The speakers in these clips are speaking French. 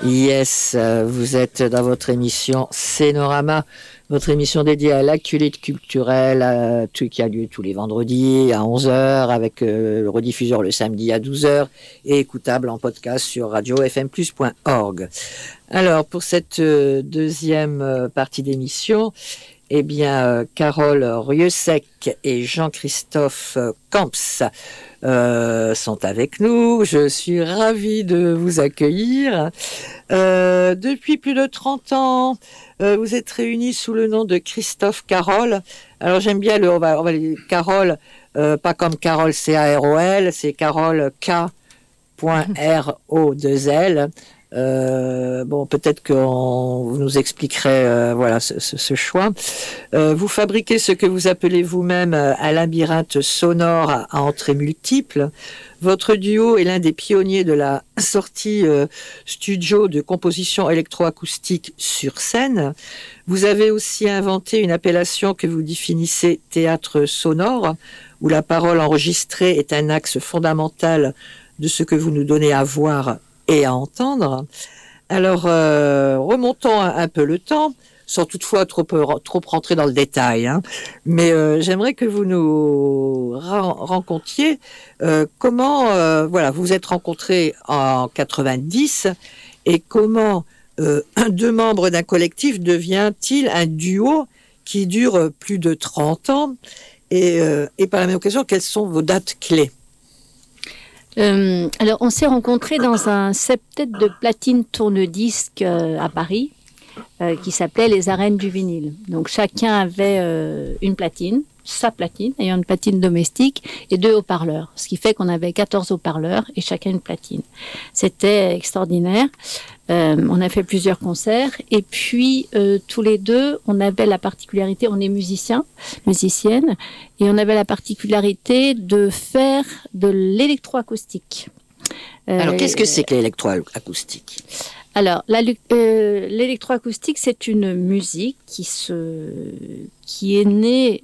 Yes, vous êtes dans votre émission Scénorama, votre émission dédiée à l'actualité culturelle, qui a lieu tous les vendredis à 11 heures, avec le rediffuseur le samedi à 12 heures et écoutable en podcast sur radio-fmplus.org. Alors, pour cette deuxième partie d'émission, eh bien, Carole Rieusec et Jean-Christophe Camps sont avec nous. Je suis ravie de vous accueillir. Depuis plus de 30 ans, vous êtes réunis sous le nom de Christophe Carole. Alors j'aime bien on va Carole, pas comme Carole C-A-R-O-L, c'est Carole K.R-O-2-L. Bon, peut-être que vous nous expliquerez ce choix. Vous fabriquez ce que vous appelez vous-même un labyrinthe sonore à entrées multiples. Votre duo est l'un des pionniers de la sortie studio de composition électroacoustique sur scène. Vous avez aussi inventé une appellation que vous définissez théâtre sonore, où la parole enregistrée est un axe fondamental de ce que vous nous donnez à voir et à entendre. Alors, remontons un peu le temps, sans toutefois trop rentrer dans le détail, hein. Mais j'aimerais que vous nous rencontriez comment, vous vous êtes rencontrés en 90 et comment deux membres d'un collectif devient-il un duo qui dure plus de 30 ans et par la même occasion, quelles sont vos dates clés? Alors, on s'est rencontrés dans un septet de platine tourne-disque à Paris qui s'appelait Les Arènes du vinyle. Donc, chacun avait une platine, sa platine, ayant une platine domestique, et 2 haut-parleurs. Ce qui fait qu'on avait 14 haut-parleurs et chacun une platine. C'était extraordinaire. On a fait plusieurs concerts et puis tous les deux, on avait la particularité, on est musiciennes, et on avait la particularité de faire de l'électroacoustique. Alors, qu'est-ce que c'est que l'électroacoustique ? Alors, l'électroacoustique, c'est une musique qui est née,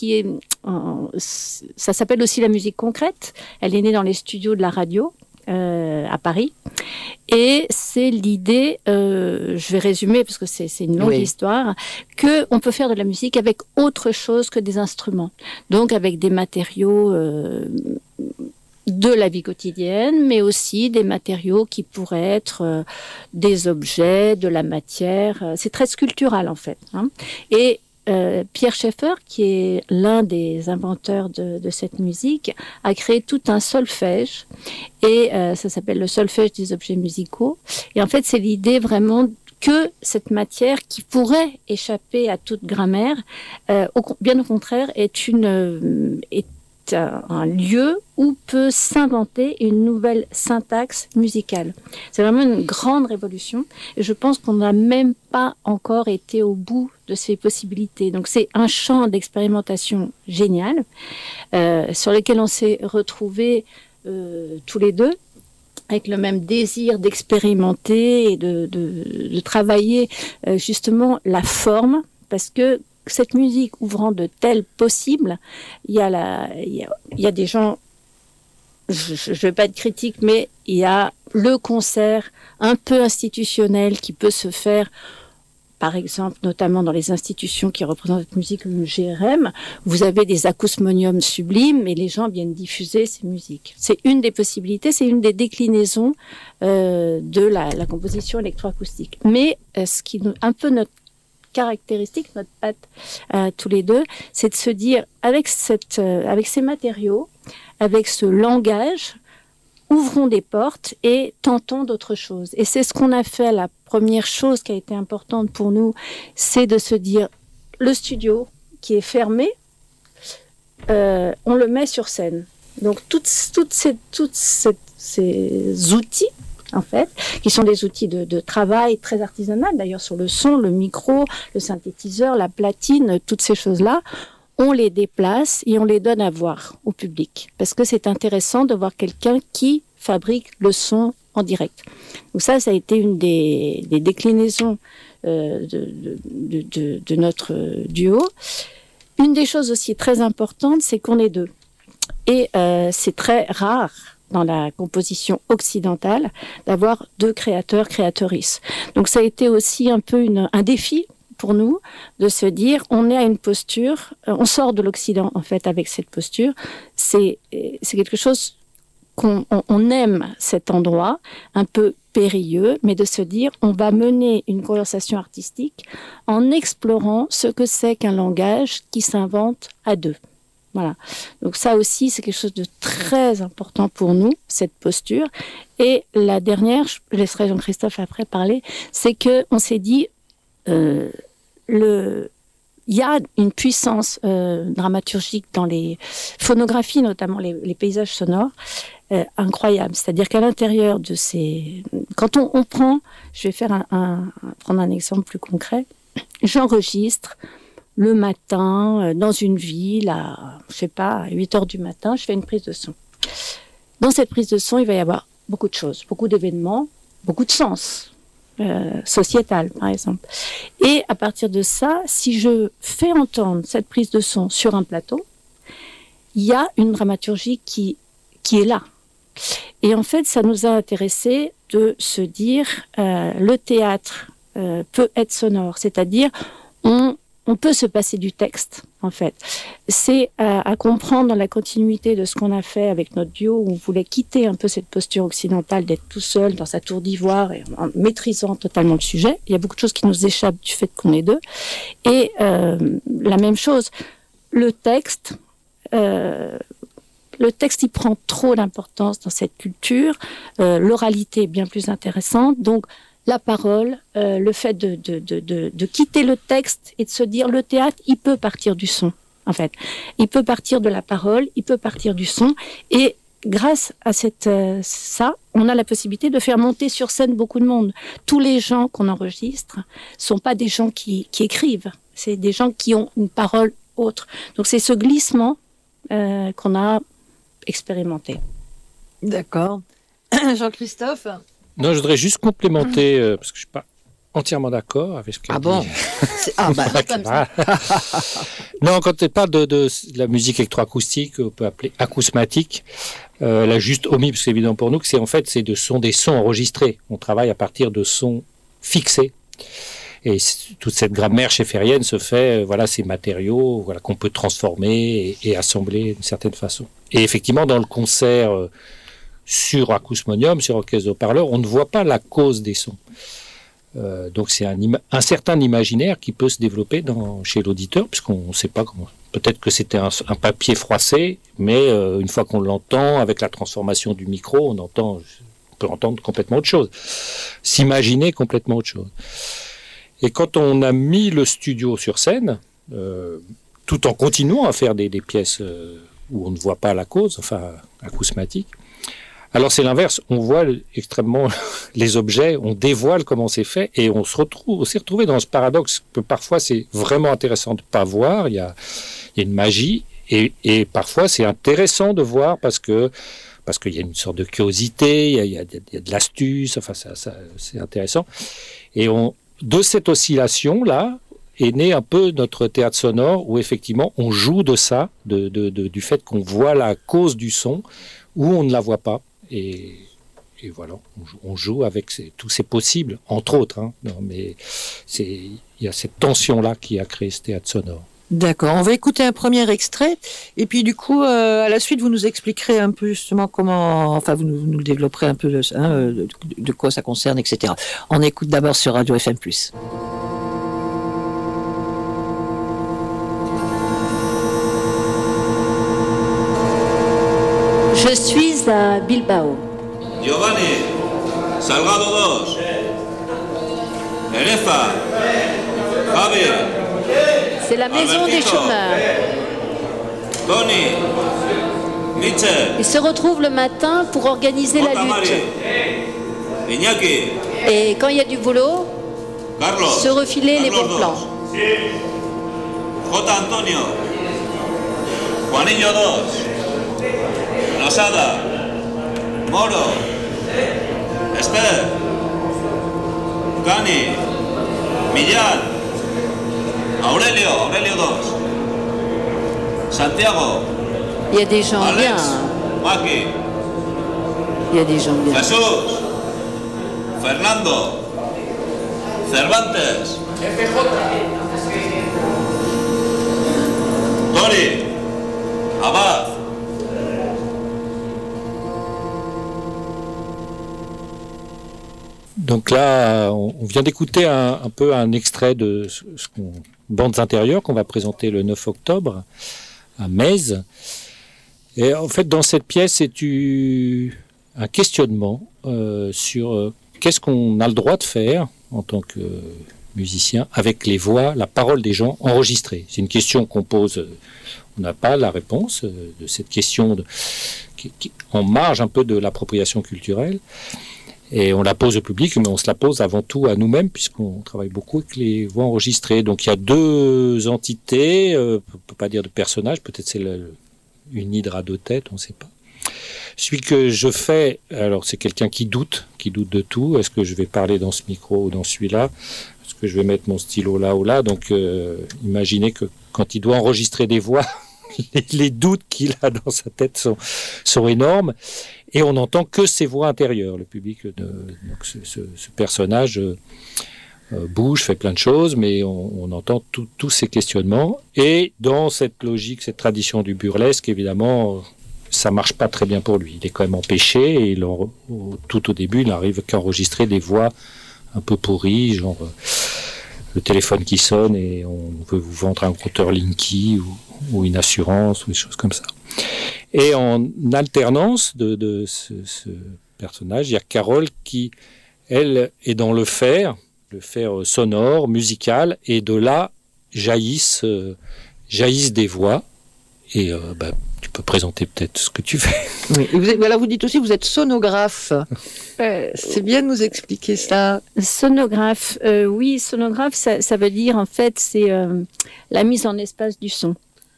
ça s'appelle aussi la musique concrète. Elle est née dans les studios de la radio à Paris. Et c'est l'idée, je vais résumer parce que c'est une longue histoire, que on peut faire de la musique avec autre chose que des instruments. Donc avec des matériaux de la vie quotidienne, mais aussi des matériaux qui pourraient être des objets, de la matière. C'est très sculptural en fait, hein. Et Pierre Schaeffer, qui est l'un des inventeurs de cette musique, a créé tout un solfège et ça s'appelle le solfège des objets musicaux. Et en fait, c'est l'idée vraiment que cette matière qui pourrait échapper à toute grammaire, bien au contraire, est un lieu où peut s'inventer une nouvelle syntaxe musicale. C'est vraiment une grande révolution et je pense qu'on n'a même pas encore été au bout de ces possibilités. Donc c'est un champ d'expérimentation génial sur lequel on s'est retrouvés tous les deux avec le même désir d'expérimenter et de travailler justement la forme, parce que cette musique ouvrant de tels possibles, il y a des gens, je vais pas être critique, mais il y a le concert un peu institutionnel qui peut se faire, par exemple, notamment dans les institutions qui représentent cette musique comme le GRM, vous avez des acousmoniums sublimes et les gens viennent diffuser ces musiques. C'est une des possibilités, c'est une des déclinaisons de la composition électroacoustique. Mais ce qui un peu notre caractéristique, notre patte tous les deux, c'est de se dire avec ces matériaux, avec ce langage, ouvrons des portes et tentons d'autres choses. Et c'est ce qu'on a fait. La première chose qui a été importante pour nous, c'est de se dire le studio qui est fermé, on le met sur scène. Donc toutes ces outils, en fait, qui sont des outils de travail très artisanal, d'ailleurs sur le son, le micro, le synthétiseur, la platine, toutes ces choses-là, on les déplace et on les donne à voir au public. Parce que c'est intéressant de voir quelqu'un qui fabrique le son en direct. Donc ça a été une des déclinaisons de notre duo. Une des choses aussi très importantes, c'est qu'on est deux. Et c'est très rare dans la composition occidentale d'avoir 2 créateurs, créatrices. Donc ça a été aussi un peu un défi pour nous de se dire on est à une posture, on sort de l'Occident en fait avec cette posture. C'est quelque chose on aime cet endroit un peu périlleux, mais de se dire on va mener une conversation artistique en explorant ce que c'est qu'un langage qui s'invente à 2. Voilà. Donc ça aussi, c'est quelque chose de très important pour nous, cette posture. Et la dernière, je laisserai Jean-Christophe après parler, c'est que on s'est dit il y a une puissance dramaturgique dans les phonographies, notamment les paysages sonores, incroyable. C'est-à-dire qu'à l'intérieur de ces... Quand on prend... Je vais prendre un exemple plus concret. J'enregistre le matin dans une ville à 8 heures du matin, je fais une prise de son. Dans cette prise de son, il va y avoir beaucoup de choses, beaucoup d'événements, beaucoup de sens. Sociétal, par exemple. Et à partir de ça, si je fais entendre cette prise de son sur un plateau, il y a une dramaturgie qui est là. Et en fait, ça nous a intéressé de se dire le théâtre peut être sonore, c'est-à-dire on peut se passer du texte, en fait. C'est à comprendre dans la continuité de ce qu'on a fait avec notre duo, où on voulait quitter un peu cette posture occidentale d'être tout seul dans sa tour d'ivoire et en maîtrisant totalement le sujet. Il y a beaucoup de choses qui nous échappent du fait qu'on est 2. Et la même chose, le texte, il prend trop d'importance dans cette culture. L'oralité est bien plus intéressante. Donc, la parole, le fait de quitter le texte et de se dire le théâtre, il peut partir du son, en fait. Il peut partir de la parole, il peut partir du son. Et grâce à ça, on a la possibilité de faire monter sur scène beaucoup de monde. Tous les gens qu'on enregistre sont pas des gens qui écrivent, c'est des gens qui ont une parole autre. Donc c'est ce glissement qu'on a expérimenté. D'accord. Jean-Christophe ? Non, je voudrais juste complémenter, parce que je ne suis pas entièrement d'accord avec ce qu'elle dit. Ah bon comme ça. Non, quand elle parle de la musique électroacoustique, on peut appeler acousmatique, elle a juste omis, parce que c'est évident pour nous, que c'est des sons enregistrés. On travaille à partir de sons fixés. Et toute cette grammaire schäferienne se fait, ces matériaux qu'on peut transformer et assembler d'une certaine façon. Et effectivement, dans le concert... sur acousmonium, sur orchestre de haut-parleur, on ne voit pas la cause des sons. Donc c'est un certain imaginaire qui peut se développer chez l'auditeur, puisqu'on ne sait pas comment. Peut-être que c'était un papier froissé, mais une fois qu'on l'entend, avec la transformation du micro, on peut entendre complètement autre chose. S'imaginer complètement autre chose. Et quand on a mis le studio sur scène, tout en continuant à faire des pièces où on ne voit pas la cause, acousmatique, alors c'est l'inverse, on voit extrêmement les objets, on dévoile comment c'est fait et on s'est retrouvé dans ce paradoxe que parfois c'est vraiment intéressant de ne pas voir, il y a une magie et parfois c'est intéressant de voir parce qu'il y a une sorte de curiosité, il y a de l'astuce, c'est intéressant. Et de cette oscillation-là est né un peu notre théâtre sonore où effectivement on joue de ça, du fait qu'on voit la cause du son où on ne la voit pas. Et voilà, on joue avec tous ces possibles, entre autres. Mais il y a cette tension-là qui a créé ce théâtre sonore. D'accord, on va écouter un premier extrait. Et puis du coup, à la suite, vous nous expliquerez un peu justement comment... vous nous développerez un peu de quoi ça concerne, etc. On écoute d'abord sur Radio FM+. Je suis à Bilbao. Giovanni, Salgado 2. Elefa, Javi. C'est la maison des chômeurs. Tony, Mitchell. Ils se retrouvent le matin pour organiser la lutte. Iñaki. Et quand il y a du boulot, Carlos. se refiler les bons plans. J. Antonio. Juanillo 2. Losada, Moro, Esther, Gani, Millán, Aurelio 2, Santiago, il y a des gens Alex, bien. Maki, Il y a des gens bien. Jesús, Fernando, Cervantes, Tori, Abad. Donc là, on vient d'écouter un peu un extrait de bandes intérieures qu'on va présenter le 9 octobre à Metz. Et en fait, dans cette pièce, c'est un questionnement sur qu'est-ce qu'on a le droit de faire en tant que musicien avec les voix, la parole des gens enregistrées. C'est une question qu'on pose, on n'a pas la réponse de cette question qui en marge un peu de l'appropriation culturelle. Et on la pose au public, mais on se la pose avant tout à nous-mêmes, puisqu'on travaille beaucoup avec les voix enregistrées. Donc il y a deux entités, on ne peut pas dire de personnages, peut-être c'est une hydre à deux têtes, on ne sait pas. Celui que je fais, alors c'est quelqu'un qui doute de tout. Est-ce que je vais parler dans ce micro ou dans celui-là? Est-ce que je vais mettre mon stylo là ou là? Donc imaginez que quand il doit enregistrer des voix, les doutes qu'il a dans sa tête sont énormes. Et on n'entend que ses voix intérieures. Le public, donc ce personnage bouge, fait plein de choses, mais on entend tous ces questionnements. Et dans cette logique, cette tradition du burlesque, évidemment, ça marche pas très bien pour lui. Il est quand même empêché, et tout au début, il n'arrive qu'à enregistrer des voix un peu pourries, genre le téléphone qui sonne et on veut vous vendre un compteur Linky ou une assurance ou des choses comme ça. Et en alternance de ce personnage, il y a Carole qui, elle, est dans le faire sonore, musical, et de là jaillissent des voix. Et tu peux présenter peut-être ce que tu fais. Oui. Et vous dites aussi que vous êtes sonographe. C'est bien de nous expliquer ça. Sonographe, oui, sonographe, ça veut dire en fait, c'est la mise en espace du son.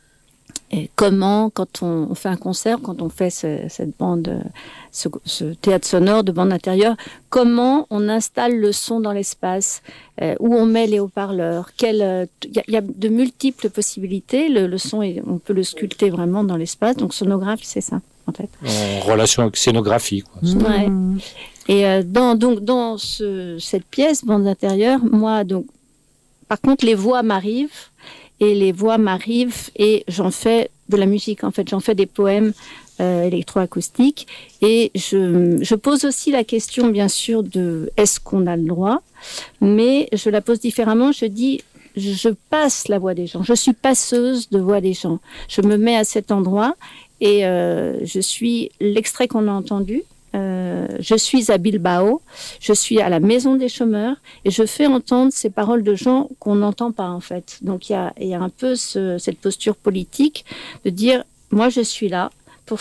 Et comment, quand on fait un concert, quand on fait cette bande, ce théâtre sonore de bande intérieure, comment on installe le son dans l'espace, où on met les haut-parleurs. Il y a de multiples possibilités. Le son, on peut le sculpter vraiment dans l'espace. Donc sonographe, c'est ça, en fait. En relation avec scénographie, quoi. Ouais. Et dans cette pièce, bande intérieure, moi, donc, par contre, les voix m'arrivent. Et les voix m'arrivent et j'en fais de la musique. En fait, j'en fais des poèmes électroacoustiques. Et je pose aussi la question, bien sûr, de est-ce qu'on a le droit? Mais je la pose différemment. Je dis, je passe la voix des gens. Je suis passeuse de voix des gens. Je me mets à cet endroit et je suis l'extrait qu'on a entendu. Je suis à Bilbao, je suis à la Maison des Chômeurs et je fais entendre ces paroles de gens qu'on n'entend pas en fait. Donc il y a un peu cette posture politique de dire moi je suis là pour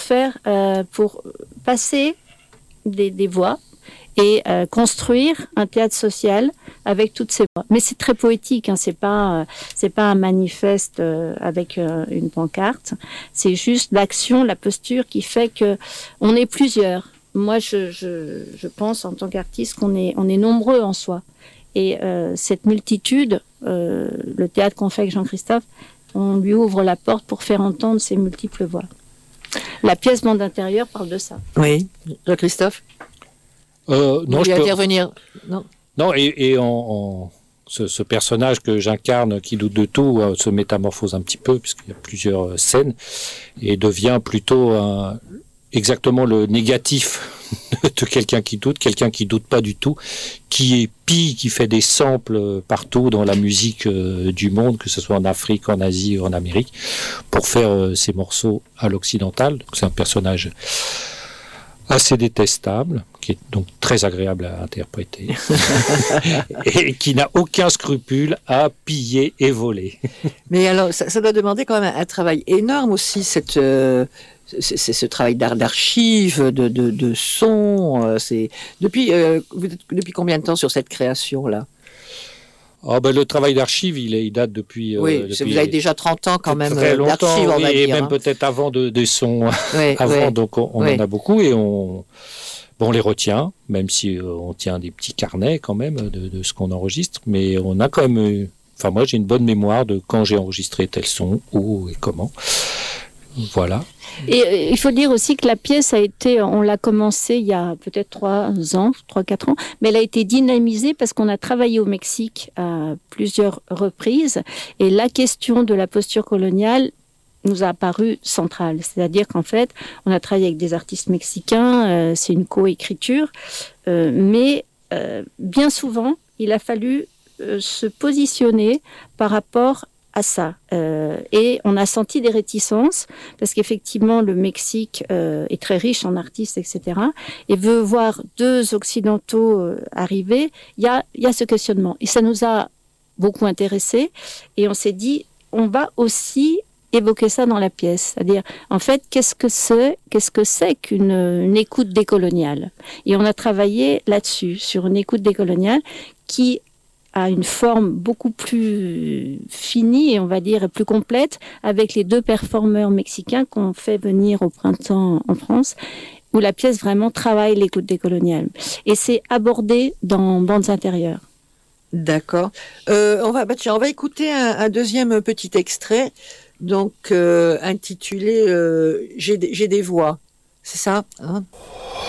passer des voix et construire un théâtre social avec toutes ces voix. Mais c'est très poétique, hein, c'est pas un manifeste avec une pancarte. C'est juste l'action, la posture qui fait que on est plusieurs. Moi, je pense en tant qu'artiste qu'on est nombreux en soi. Et cette multitude, le théâtre qu'on fait avec Jean-Christophe, on lui ouvre la porte pour faire entendre ces multiples voix. La pièce bande intérieure parle de ça. Oui, Jean-Christophe. Non, je peux intervenir. Non, et ce personnage que j'incarne, qui doute de tout, se métamorphose un petit peu puisqu'il y a plusieurs scènes et devient plutôt exactement le négatif de quelqu'un qui doute pas du tout, qui épie, qui fait des samples partout dans la musique du monde, que ce soit en Afrique, en Asie ou en Amérique, pour faire ses morceaux à l'occidental. Donc c'est un personnage assez détestable, qui est donc très agréable à interpréter, et qui n'a aucun scrupule à piller et voler. Mais alors, ça doit demander quand même un travail énorme aussi, c'est ce travail d'archives, de son. Depuis combien de temps sur cette création-là? Le travail d'archives, il date depuis... Oui, vous avez déjà 30 ans quand même d'archives, on va dire. Et même peut-être avant des sons. Donc on en a beaucoup et on les retient, même si on tient des petits carnets quand même de ce qu'on enregistre. Mais on a quand même... moi, j'ai une bonne mémoire de quand j'ai enregistré tel son, où et comment. Voilà. Et il faut dire aussi que la pièce on l'a commencé il y a peut-être 3-4 ans, mais elle a été dynamisée parce qu'on a travaillé au Mexique à plusieurs reprises et la question de la posture coloniale nous a apparu centrale. C'est-à-dire qu'en fait, on a travaillé avec des artistes mexicains, c'est une coécriture, mais bien souvent, il a fallu se positionner par rapport à ça. Et on a senti des réticences parce qu'effectivement, le Mexique est très riche en artistes, etc. et veut voir deux Occidentaux arriver. Il y a ce questionnement. Et ça nous a beaucoup intéressés. Et on s'est dit, on va aussi évoquer ça dans la pièce. C'est-à-dire, en fait, qu'est-ce que c'est qu'une écoute décoloniale? Et on a travaillé là-dessus, sur une écoute décoloniale qui a une forme beaucoup plus finie et on va dire plus complète avec les deux performeurs mexicains qu'on fait venir au printemps en France où la pièce vraiment travaille l'écoute décoloniale. Et c'est abordé dans Bandes intérieures. D'accord. On va écouter un deuxième petit extrait, donc intitulé J'ai des voix. C'est ça, hein?